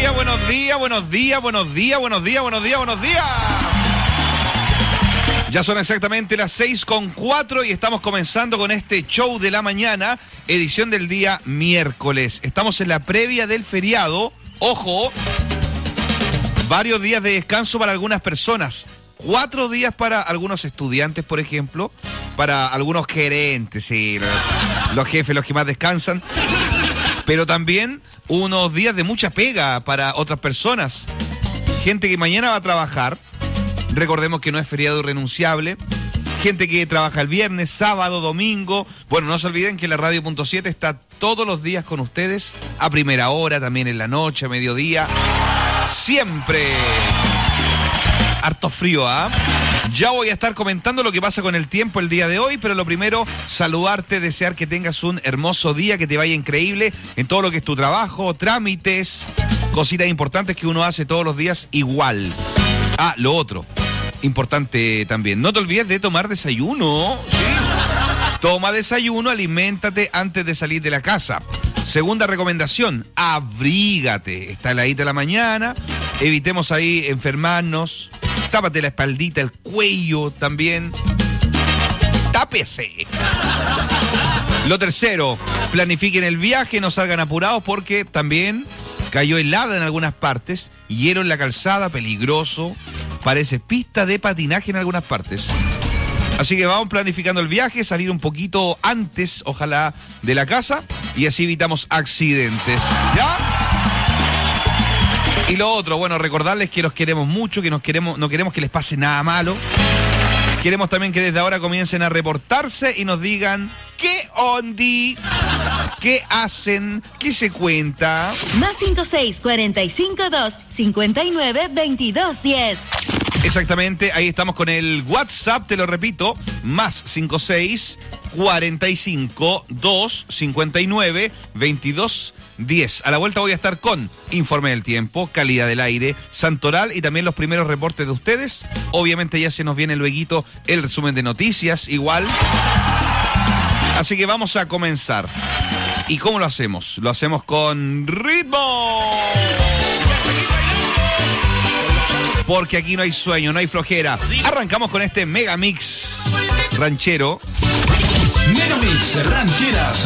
días, buenos días, buenos días, buenos días, buenos días, buenos días, buenos días. Ya son exactamente las 6:04 y estamos comenzando con este show de la mañana, edición del día miércoles. Estamos en la previa del feriado. Ojo, varios días de descanso para algunas personas. 4 días para algunos estudiantes, por ejemplo, para algunos gerentes, sí, los jefes, los que más descansan. Pero también unos días de mucha pega para otras personas. Gente que mañana va a trabajar. Recordemos que no es feriado irrenunciable. Gente que trabaja el viernes, sábado, domingo. Bueno, no se olviden que la Radio.7 está todos los días con ustedes. A primera hora, también en la noche, a mediodía. Siempre. Harto frío, ¿ah? Ya voy a estar comentando lo que pasa con el tiempo el día de hoy, pero lo primero, saludarte, desear que tengas un hermoso día, que te vaya increíble en todo lo que es tu trabajo, trámites, cositas importantes que uno hace todos los días igual. Ah, lo otro, importante también, no te olvides de tomar desayuno, ¿sí? Toma desayuno, aliméntate antes de salir de la casa. Segunda recomendación, abrígate. Está heladita la mañana, evitemos ahí enfermarnos. Tápate la espaldita, el cuello también. Tápese. Lo tercero, planifiquen el viaje, no salgan apurados porque también cayó helada en algunas partes, hielo en la calzada, peligroso. Parece pista de patinaje en algunas partes. Así que vamos planificando el viaje, salir un poquito antes, ojalá, de la casa y así evitamos accidentes. ¿Ya? Y lo otro, bueno, recordarles que los queremos mucho, que no queremos que les pase nada malo. Queremos también que desde ahora comiencen a reportarse y nos digan qué ondi, qué hacen, qué se cuenta. Más 56452592210. Exactamente, ahí estamos con el WhatsApp, te lo repito, más 56452592210. A la vuelta voy a estar con informe del tiempo, calidad del aire, santoral y también los primeros reportes de ustedes. Obviamente ya se nos viene lueguito el resumen de noticias, igual. Así que vamos a comenzar. ¿Y cómo lo hacemos? Lo hacemos con ritmo. Porque aquí no hay sueño, no hay flojera. Arrancamos con este Megamix ranchero. Megamix Rancheras